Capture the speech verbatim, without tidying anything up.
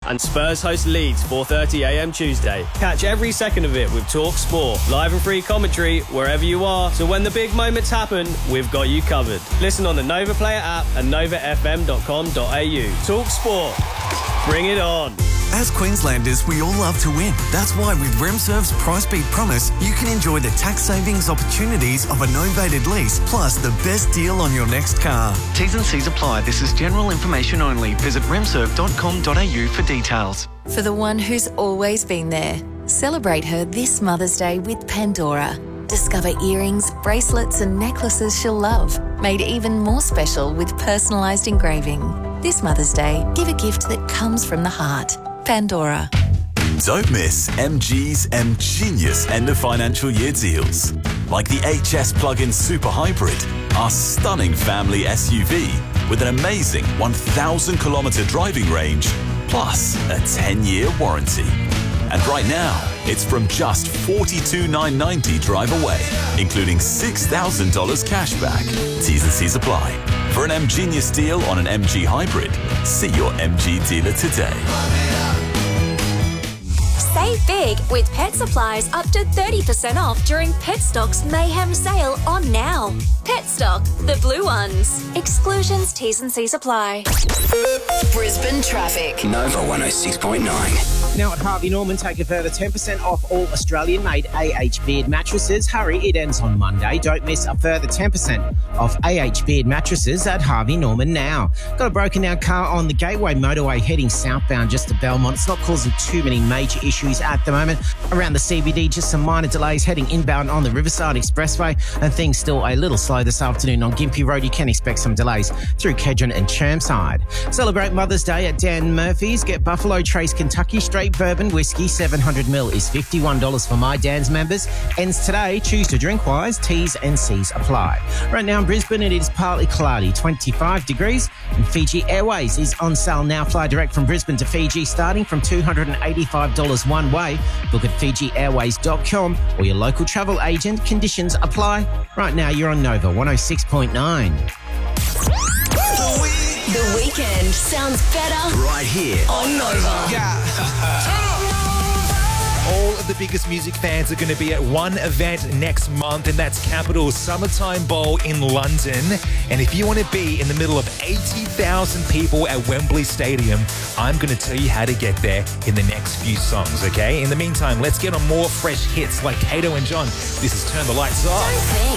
And Spurs host Leeds four thirty a m Tuesday. Catch every second of it with Talk Sport. Live and free commentary wherever you are. So when the big moments happen, we've got you covered. Listen on the Nova Player app and nova f m dot com dot a u. Talk Sport. Bring it on. As Queenslanders, we all love to win. That's why with RemServe's Price Beat Promise, you can enjoy the tax savings opportunities of a novated lease, plus the best deal on your next car. T's and C's apply. This is general information only. Visit remserve dot com dot a u for details. For the one who's always been there, celebrate her this Mother's Day with Pandora. Discover earrings, bracelets and necklaces she'll love, made even more special with personalised engraving. This Mother's Day, give a gift that comes from the heart. Pandora. Don't miss M G's M Genius end of financial year deals. Like the H S plug-in Super Hybrid, our stunning family S U V with an amazing one thousand kilometre driving range, plus a ten year warranty. And right now, it's from just forty-two thousand nine hundred ninety drive away, including six thousand dollars cash back. T's and C's apply. For an M Genius deal on an M G Hybrid, see your M G dealer today. Save big with Pet Supplies up to thirty percent off during Petstock's Mayhem sale on now. Petstock, the blue ones. Exclusions, T's and C's apply. Brisbane traffic. Nova one oh six point nine. Now at Harvey Norman, take a further ten percent off all Australian-made A H Beard mattresses. Hurry, it ends on Monday. Don't miss a further ten percent off A H Beard mattresses at Harvey Norman now. Got a broken down car on the Gateway Motorway heading southbound just to Belmont. It's not causing too many major issues at the moment. Around the C B D, just some minor delays heading inbound on the Riverside Expressway, and things still a little slow this afternoon on Gympie Road. You can expect some delays through Kedron and Chermside. Celebrate Mother's Day at Dan Murphy's. Get Buffalo Trace Kentucky Straight Bourbon Whiskey seven hundred milliliters is fifty-one dollars for My Dan's members. Ends today. Choose to drink wise. T's and C's apply. Right now in Brisbane, it is partly cloudy, twenty-five degrees. And Fiji Airways is on sale now. Fly direct from Brisbane to Fiji starting from two hundred eighty-five dollars one way. Book at fiji airways dot com or your local travel agent. Conditions apply. Right now, you're on Nova one oh six point nine. The weekend sounds better Right here on Nova. Yeah. All of the biggest music fans are going to be at one event next month, and that's Capital's Summertime Bowl in London. And if you want to be in the middle of eighty thousand people at Wembley Stadium, I'm going to tell you how to get there in the next few songs, okay? In the meantime, let's get on more fresh hits like Kato and John. This is Turn the Lights Off. Don't think